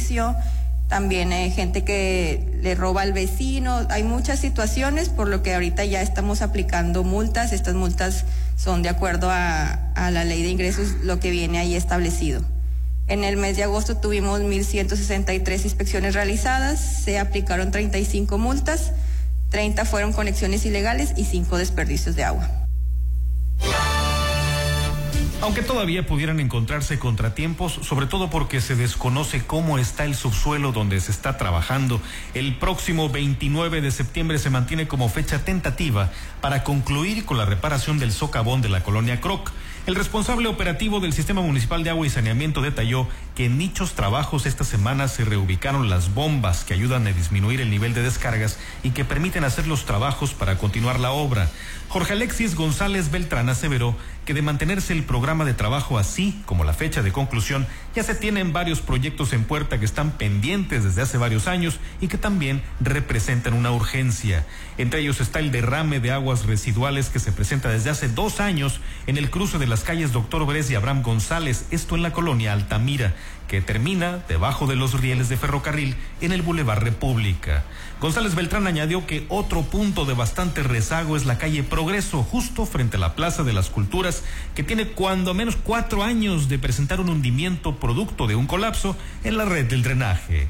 servicio, también gente que le roba al vecino. Hay muchas situaciones, por lo que ahorita ya estamos aplicando multas. Estas multas son de acuerdo a la ley de ingresos, lo que viene ahí establecido. En el mes de agosto tuvimos 1,163 inspecciones realizadas, se aplicaron 35 multas, 30 fueron conexiones ilegales y 5 desperdicios de agua. Aunque todavía pudieran encontrarse contratiempos, sobre todo porque se desconoce cómo está el subsuelo donde se está trabajando, el próximo 29 de septiembre se mantiene como fecha tentativa para concluir con la reparación del socavón de la colonia Croc. El responsable operativo del Sistema Municipal de Agua y Saneamiento detalló que en dichos trabajos esta semana se reubicaron las bombas que ayudan a disminuir el nivel de descargas y que permiten hacer los trabajos para continuar la obra. Jorge Alexis González Beltrán aseveró que de mantenerse el programa de trabajo así como la fecha de conclusión, ya se tienen varios proyectos en puerta que están pendientes desde hace varios años y que también representan una urgencia. Entre ellos está el derrame de aguas residuales que se presenta desde hace 2 años en el cruce de las calles Doctor Bres y Abraham González, esto en la colonia Altamira, que termina debajo de los rieles de ferrocarril en el Boulevard República. González Beltrán añadió que otro punto de bastante rezago es la calle Progreso, justo frente a la Plaza de las Culturas, que tiene cuando menos 4 años de presentar un hundimiento producto de un colapso en la red del drenaje.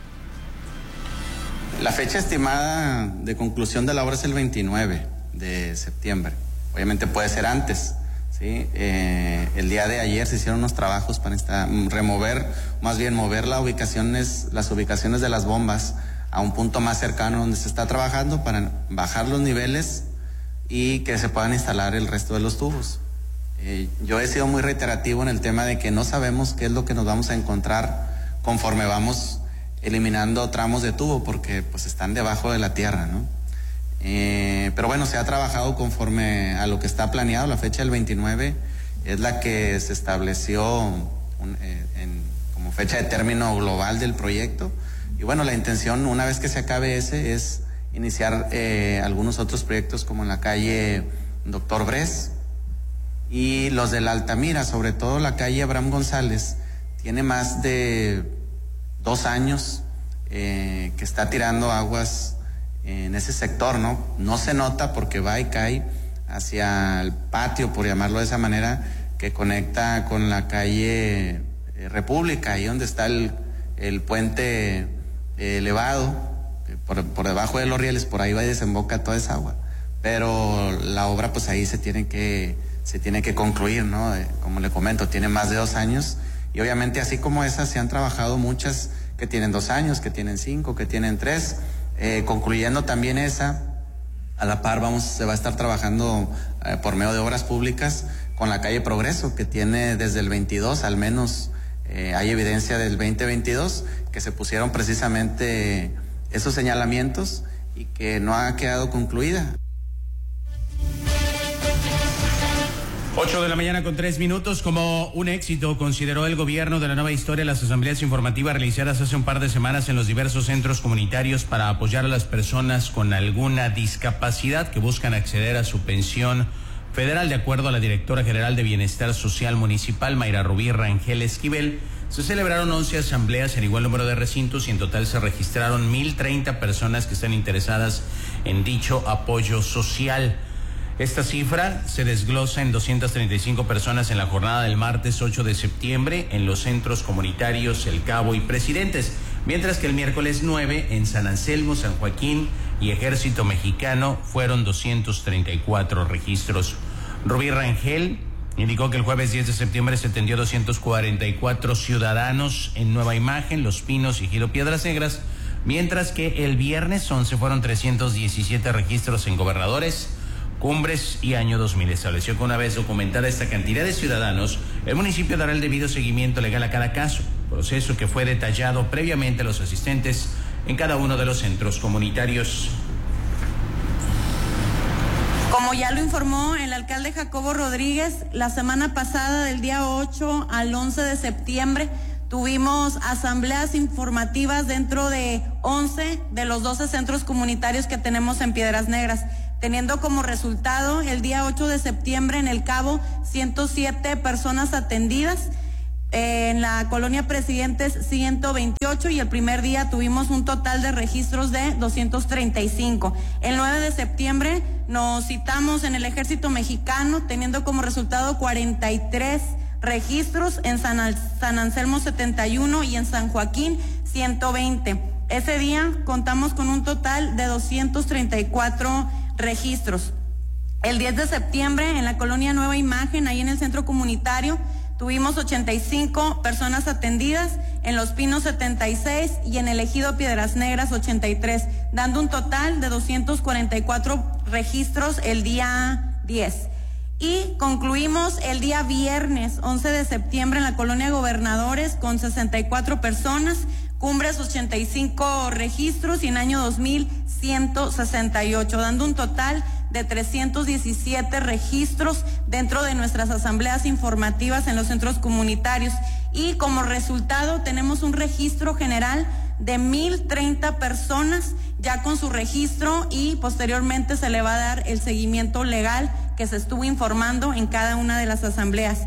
La fecha estimada de conclusión de la obra es el 29 de septiembre. Obviamente puede ser antes. Sí, el día de ayer se hicieron unos trabajos para mover las ubicaciones de las bombas a un punto más cercano donde se está trabajando para bajar los niveles y que se puedan instalar el resto de los tubos. Yo he sido muy reiterativo en el tema de que no sabemos qué es lo que nos vamos a encontrar conforme vamos eliminando tramos de tubo, porque pues están debajo de la tierra, ¿no? Pero bueno, se ha trabajado conforme a lo que está planeado. La fecha del 29 es la que se estableció como fecha de término global del proyecto. Y bueno, la intención, una vez que se acabe ese, es iniciar algunos otros proyectos como en la calle Doctor Bres y los de la Altamira, sobre todo la calle Abraham González, tiene más de 2 años que está tirando aguas en ese sector, ¿no? No se nota porque va y cae hacia el patio, por llamarlo de esa manera, que conecta con la calle República, ahí donde está el puente elevado, por debajo de los rieles, por ahí va y desemboca toda esa agua. Pero la obra, pues ahí se tiene que concluir, ¿no? Como le comento, tiene más de 2 años, y obviamente así como esas se han trabajado muchas que tienen 2 años, que tienen 5, que tienen 3. Concluyendo también esa, a la par se va a estar trabajando por medio de obras públicas con la calle Progreso, que tiene desde el 22, al menos hay evidencia del 2022, que se pusieron precisamente esos señalamientos y que no ha quedado concluida. 8:03 a.m. Como un éxito consideró el gobierno de la nueva historia las asambleas informativas realizadas hace un par de semanas en los diversos centros comunitarios para apoyar a las personas con alguna discapacidad que buscan acceder a su pensión federal. De acuerdo a la directora general de Bienestar Social Municipal, Mayra Rubí Rangel Esquivel, se celebraron 11 asambleas en igual número de recintos y en total se registraron 1,030 personas que están interesadas en dicho apoyo social. Esta cifra se desglosa en 235 personas en la jornada del martes 8 de septiembre en los centros comunitarios El Cabo y Presidentes, mientras que el miércoles 9 en San Anselmo, San Joaquín y Ejército Mexicano fueron 234 registros. Rubí Rangel indicó que el jueves 10 de septiembre se atendió 244 ciudadanos en Nueva Imagen, Los Pinos y Giro Piedras Negras, mientras que el viernes 11 fueron 317 registros en Gobernadores, Cumbres y Año 2000. Estableció que una vez documentada esta cantidad de ciudadanos, el municipio dará el debido seguimiento legal a cada caso, proceso que fue detallado previamente a los asistentes en cada uno de los centros comunitarios. Como ya lo informó el alcalde Jacobo Rodríguez, la semana pasada, del día 8 al 11 de septiembre, tuvimos asambleas informativas dentro de 11 de los 12 centros comunitarios que tenemos en Piedras Negras, teniendo como resultado el día 8 de septiembre en El Cabo 107 personas atendidas, En la colonia Presidentes 128 y el primer día tuvimos un total de registros de 235. El 9 de septiembre nos citamos en el Ejército Mexicano teniendo como resultado 43 registros, en San Anselmo 71 y en San Joaquín 120. Ese día contamos con un total de 234 registros. El 10 de septiembre en la colonia Nueva Imagen, ahí en el centro comunitario, tuvimos 85 personas atendidas, en Los Pinos 76 y en el Ejido Piedras Negras 83, dando un total de 244 registros el día 10. Y concluimos el día viernes 11 de septiembre en la colonia Gobernadores con 64 personas, Cumbres 85 registros y en año 2000 168, dando un total de 317 registros dentro de nuestras asambleas informativas en los centros comunitarios. Y como resultado tenemos un registro general de 1,030 personas ya con su registro, y posteriormente se le va a dar el seguimiento legal que se estuvo informando en cada una de las asambleas.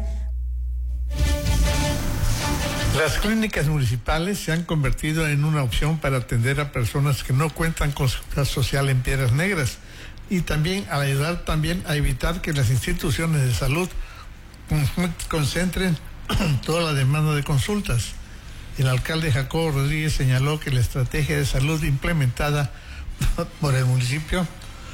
Las clínicas municipales se han convertido en una opción para atender a personas que no cuentan con seguridad social en Piedras Negras, y también al ayudar también a evitar que las instituciones de salud concentren toda la demanda de consultas. El alcalde Jacobo Rodríguez señaló que la estrategia de salud implementada por el municipio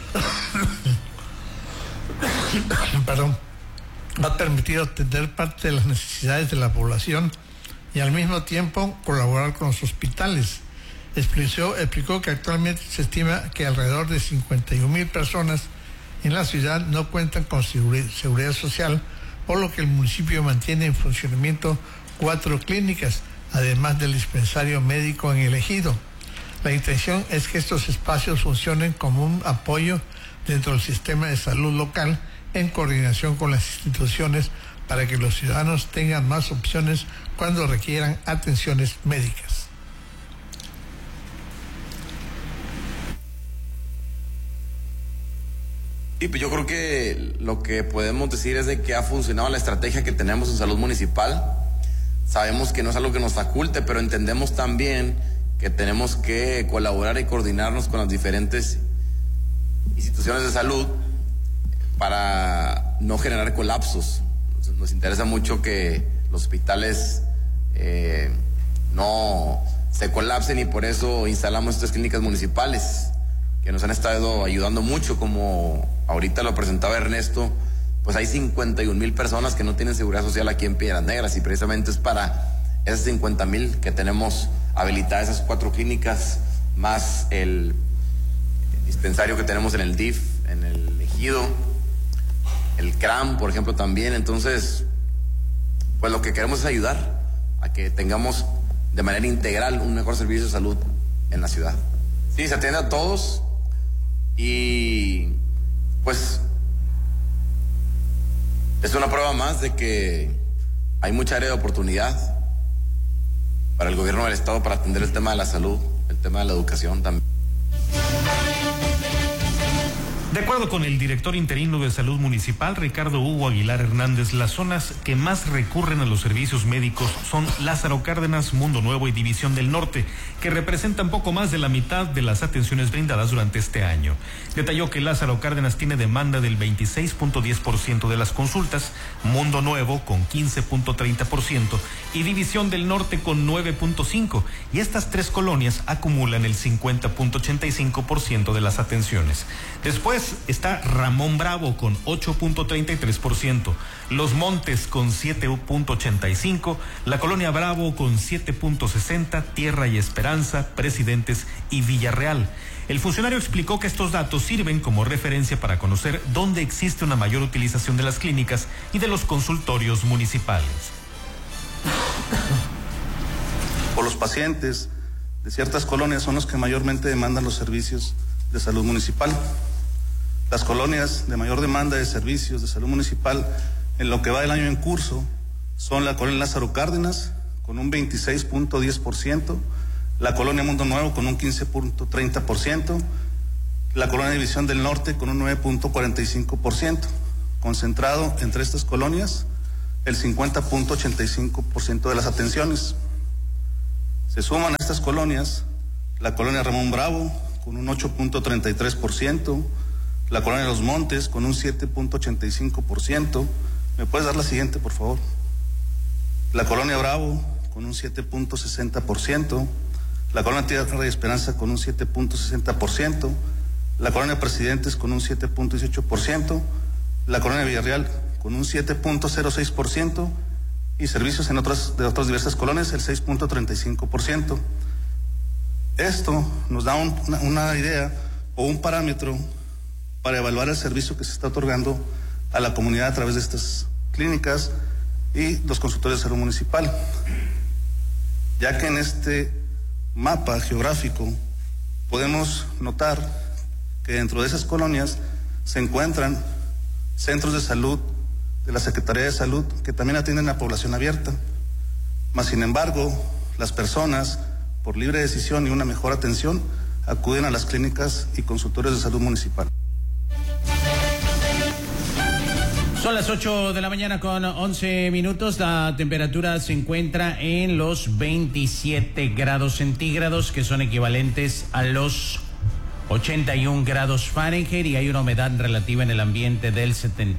ha permitido atender parte de las necesidades de la población y al mismo tiempo colaborar con los hospitales. Explicó que actualmente se estima que alrededor de 51,000 personas en la ciudad no cuentan con seguridad social, por lo que el municipio mantiene en funcionamiento 4 clínicas, además del dispensario médico en el ejido. La intención es que estos espacios funcionen como un apoyo dentro del sistema de salud local en coordinación con las instituciones para que los ciudadanos tengan más opciones cuando requieran atenciones médicas. Sí, pues yo creo que lo que podemos decir es de que ha funcionado la estrategia que tenemos en salud municipal. Sabemos que no es algo que nos faculte, pero entendemos también que tenemos que colaborar y coordinarnos con las diferentes instituciones de salud para no generar colapsos. Nos interesa mucho que los hospitales no se colapsen, y por eso instalamos estas clínicas municipales que nos han estado ayudando mucho. Como ahorita lo presentaba Ernesto, pues hay 51,000 personas que no tienen seguridad social aquí en Piedras Negras, y precisamente es para esas 50,000 que tenemos habilitadas esas 4 clínicas, más el dispensario que tenemos en el DIF, en el ejido, el CRAM, por ejemplo, también. Entonces, pues lo que queremos es ayudar a que tengamos de manera integral un mejor servicio de salud en la ciudad. Sí, se atiende a todos, y pues es una prueba más de que hay mucha área de oportunidad para el gobierno del estado para atender el tema de la salud, el tema de la educación también. De acuerdo con el director interino de Salud Municipal, Ricardo Hugo Aguilar Hernández, las zonas que más recurren a los servicios médicos son Lázaro Cárdenas, Mundo Nuevo y División del Norte, que representan poco más de la mitad de las atenciones brindadas durante este año. Detalló que Lázaro Cárdenas tiene demanda del 26.10% de las consultas, Mundo Nuevo con 15.30% y División del Norte con 9.5%, y estas 3 colonias acumulan el 50.85% de las atenciones. Después está Ramón Bravo con 8.33%, Los Montes con 7.85%, la Colonia Bravo con 7.60%, Tierra y Esperanza, Presidentes y Villarreal. El funcionario explicó que estos datos sirven como referencia para conocer dónde existe una mayor utilización de las clínicas y de los consultorios municipales. O los pacientes de ciertas colonias son los que mayormente demandan los servicios de salud municipal. Las colonias de mayor demanda de servicios de salud municipal en lo que va del año en curso son la colonia Lázaro Cárdenas con un 26.10%, la colonia Mundo Nuevo con un 15.30%, la colonia División del Norte con un 9.45%. Concentrado entre estas colonias el 50.85% de las atenciones. Se suman a estas colonias la colonia Ramón Bravo con un 8.33%, la colonia Los Montes con un 7.85%. ¿Me puedes dar la siguiente, por favor? La colonia Bravo con un 7.60%, la colonia Tierra y Esperanza con un 7.60%, la colonia Presidentes con un 7.18%, la colonia Villarreal con un 7.06% y servicios de otras diversas colonias el 6.35%. Esto nos da una idea o un parámetro para evaluar el servicio que se está otorgando a la comunidad a través de estas clínicas y los consultorios de salud municipal, ya que en este mapa geográfico podemos notar que dentro de esas colonias se encuentran centros de salud de la Secretaría de Salud que también atienden a población abierta, mas sin embargo las personas por libre decisión y una mejor atención acuden a las clínicas y consultorios de salud municipal. Son las 8 de la mañana con 11 minutos. La temperatura se encuentra en los 27 grados centígrados, que son equivalentes a los 81 grados Fahrenheit, y hay una humedad relativa en el ambiente del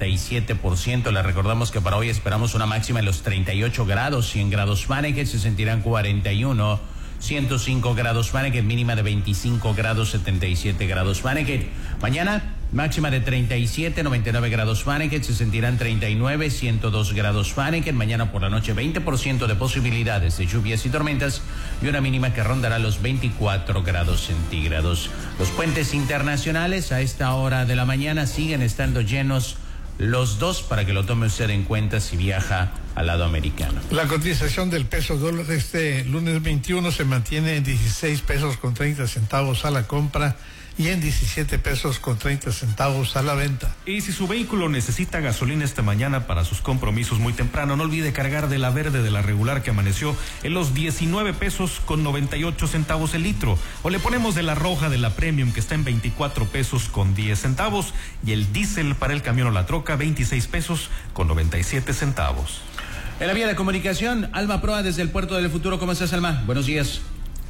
77%. Les recordamos que para hoy esperamos una máxima en los 38 grados, 100 grados Fahrenheit, se sentirán 41, 105 grados Fahrenheit, mínima de 25 grados, 77 grados Fahrenheit. Mañana, máxima de 37, 99 grados Fahrenheit, se sentirán 39, 102 grados Fahrenheit. Mañana por la noche 20% de posibilidades de lluvias y tormentas y una mínima que rondará los 24 grados centígrados. Los puentes internacionales a esta hora de la mañana siguen estando llenos los dos, para que lo tome usted en cuenta si viaja al lado americano. La cotización del peso dólar este lunes 21 se mantiene en 16 pesos con 30 centavos a la compra y en 17 pesos con 30 centavos a la venta. Y si su vehículo necesita gasolina esta mañana para sus compromisos muy temprano, no olvide cargar de la verde de la regular, que amaneció en los 19 pesos con 98 centavos el litro. O le ponemos de la roja de la premium, que está en 24 pesos con 10 centavos. Y el diésel para el camión o la troca, 26 pesos con 97 centavos. En la vía de comunicación, Alma Proa desde el Puerto del Futuro. ¿Cómo estás, Alma? Buenos días.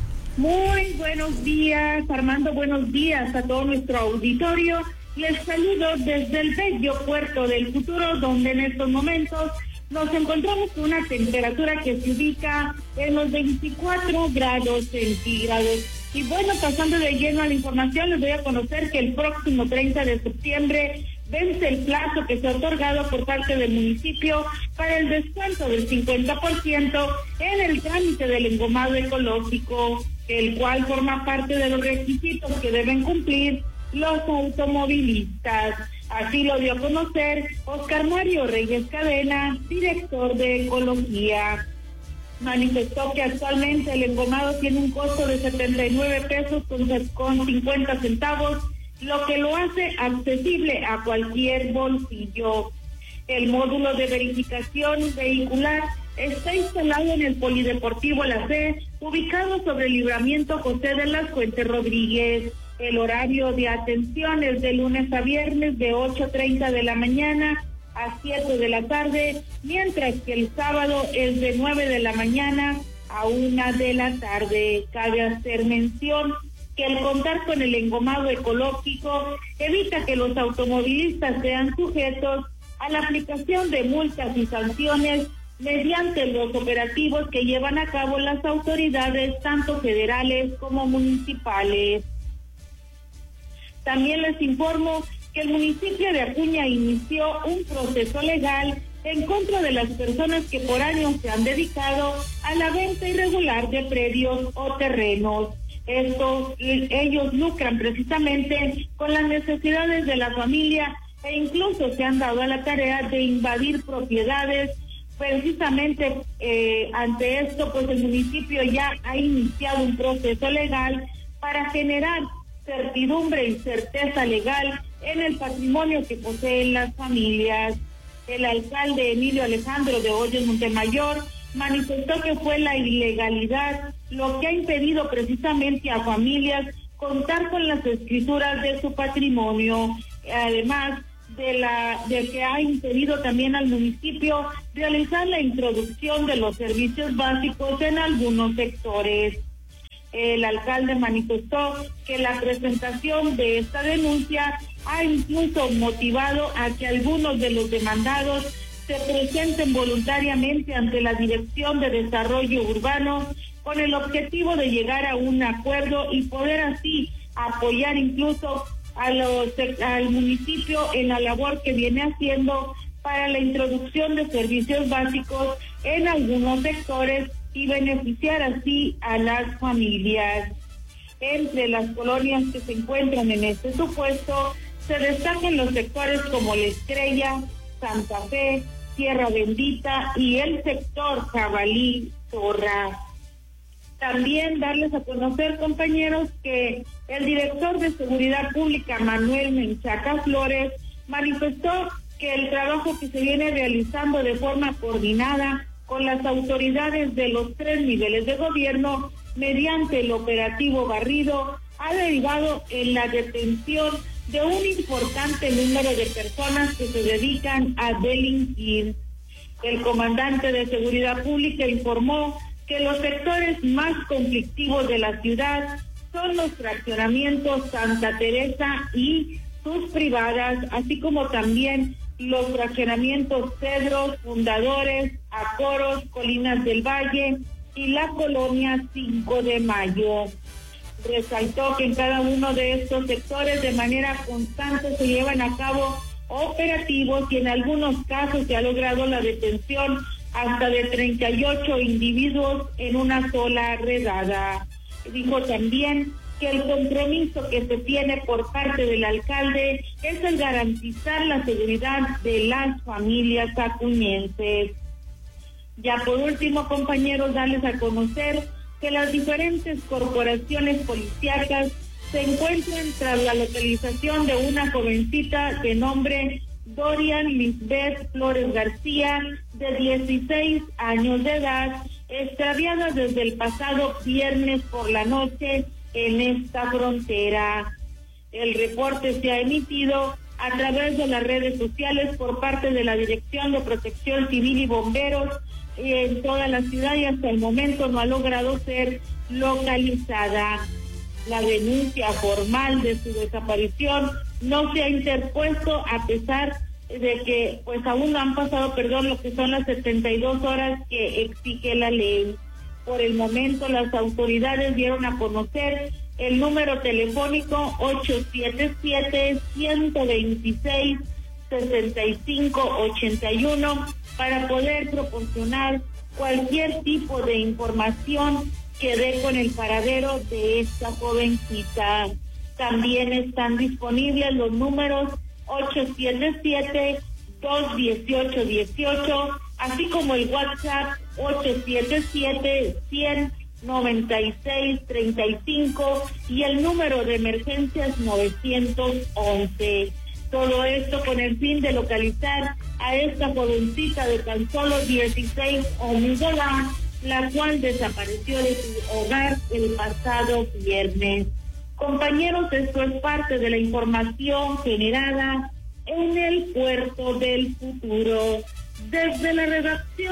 Muy buenos días, Armando, buenos días a todo nuestro auditorio. Les saludo desde el bello Puerto del Futuro, donde en estos momentos nos encontramos con una temperatura que se ubica en los 24 grados centígrados. Y bueno, pasando de lleno a la información, les voy a conocer que el próximo 30 de septiembre vence el plazo que se ha otorgado por parte del municipio para el descuento del 50% en el trámite del engomado ecológico, el cual forma parte de los requisitos que deben cumplir los automovilistas. Así lo dio a conocer Oscar Mario Reyes Cadena, director de Ecología. Manifestó que actualmente el engomado tiene un costo de 79 pesos con 50 centavos, lo que lo hace accesible a cualquier bolsillo. El módulo de verificación vehicular está instalado en el Polideportivo La Fe, ubicado sobre el Libramiento José de las Fuentes Rodríguez. El horario de atención es de lunes a viernes de 8:30 de la mañana a 7 de la tarde, mientras que el sábado es de 9 de la mañana a 1 de la tarde. Cabe hacer mención que el contar con el engomado ecológico evita que los automovilistas sean sujetos a la aplicación de multas y sanciones mediante los operativos que llevan a cabo las autoridades, tanto federales como municipales. También les informo que el municipio de Acuña inició un proceso legal en contra de las personas que por años se han dedicado a la venta irregular de predios o terrenos. Ellos lucran precisamente con las necesidades de la familia e incluso se han dado a la tarea de invadir propiedades. Precisamente ante esto, pues el municipio ya ha iniciado un proceso legal para generar certidumbre y certeza legal en el patrimonio que poseen las familias. El alcalde Emilio Alejandro de Hoyos Montemayor manifestó que fue la ilegalidad lo que ha impedido precisamente a familias contar con las escrituras de su patrimonio. Además, de que ha impedido también al municipio realizar la introducción de los servicios básicos en algunos sectores. El alcalde manifestó que la presentación de esta denuncia ha incluso motivado a que algunos de los demandados se presenten voluntariamente ante la Dirección de Desarrollo Urbano con el objetivo de llegar a un acuerdo y poder así apoyar incluso al municipio en la labor que viene haciendo para la introducción de servicios básicos en algunos sectores y beneficiar así a las familias. Entre las colonias que se encuentran en este supuesto se destacan los sectores como La Estrella, Santa Fe, Tierra Bendita y el sector Jabalí Torra. También darles a conocer, compañeros, que el director de Seguridad Pública, Manuel Menchaca Flores, manifestó que el trabajo que se viene realizando de forma coordinada con las autoridades de los 3 niveles de gobierno mediante el operativo Barrido ha derivado en la detención de un importante número de personas que se dedican a delinquir. El comandante de Seguridad Pública informó que los sectores más conflictivos de la ciudad son los fraccionamientos Santa Teresa y sus privadas, así como también los fraccionamientos Cedros, Fundadores, Acoros, Colinas del Valle y la colonia 5 de Mayo. Resaltó que en cada uno de estos sectores de manera constante se llevan a cabo operativos y en algunos casos se ha logrado la detención hasta de 38 individuos en una sola redada. Dijo también que el compromiso que se tiene por parte del alcalde es el garantizar la seguridad de las familias acuñenses. Ya por último, compañeros, darles a conocer que las diferentes corporaciones policíacas se encuentran tras la localización de una jovencita de nombre Dorian Lisbeth Flores García, de 16 años de edad, extraviada desde el pasado viernes por la noche en esta frontera. El reporte se ha emitido a través de las redes sociales por parte de la Dirección de Protección Civil y Bomberos en toda la ciudad y hasta el momento no ha logrado ser localizada. La denuncia formal de su desaparición no se ha interpuesto a pesar de que pues aún no han pasado, lo que son las 72 horas que exige la ley. Por el momento las autoridades dieron a conocer el número telefónico 877-126-6581 para poder proporcionar cualquier tipo de información que dé con el paradero de esta jovencita. También están disponibles los números 877-218-18, así como el WhatsApp 877-196-35 y el número de emergencias 911. Todo esto con el fin de localizar a esta jovencita de tan solo 16 años de edad, la cual desapareció de su hogar el pasado viernes. Compañeros, esto es parte de la información generada en el Puerto del Futuro. Desde la redacción